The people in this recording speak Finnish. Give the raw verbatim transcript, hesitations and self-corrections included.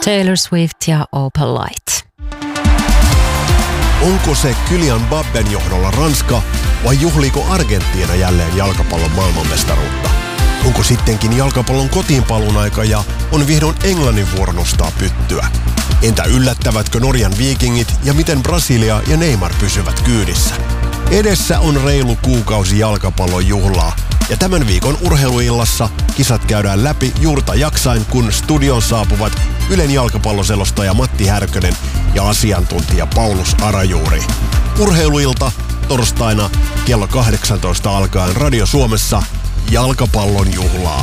Taylor Swift ja Opal Light. Onko se Kylian Mbappen johdolla Ranska vai juhliiko Argentiina jälleen jalkapallon maailmanmestaruutta? Onko sittenkin jalkapallon kotiinpaluun aika ja on vihdoin Englannin vuoro nostaa pyttyä? Entä yllättävätkö Norjan Vikingit ja miten Brasilia ja Neymar pysyvät kyydissä? Edessä on reilu kuukausi jalkapallon juhlaa ja tämän viikon urheiluillassa kisat käydään läpi juurta jaksain, kun studioon saapuvat Ylen jalkapalloselostaja Matti Härkönen ja asiantuntija Paulus Arajuuri. Urheiluilta torstaina kello kahdeksantoista alkaen Radio Suomessa jalkapallon juhlaa.